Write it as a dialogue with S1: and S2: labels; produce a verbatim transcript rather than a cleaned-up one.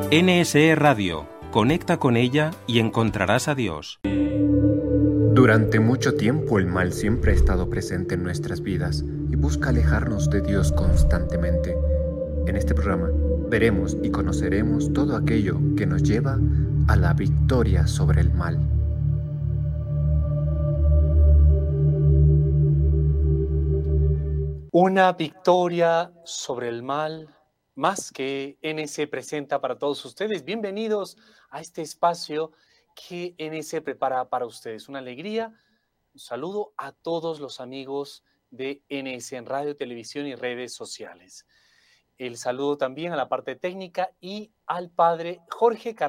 S1: N S E Radio. Conecta con ella y encontrarás a Dios.
S2: Durante mucho tiempo el mal siempre ha estado presente en nuestras vidas y busca alejarnos de Dios constantemente. En este programa veremos y conoceremos todo aquello que nos lleva a la victoria sobre el mal.
S3: Una victoria sobre el mal, más que N S presenta para todos ustedes. Bienvenidos a este espacio que N S prepara para ustedes. Una alegría, un saludo a todos los amigos de N S en radio, televisión y redes sociales. El saludo también a la parte técnica y al padre Jorge Carrasco.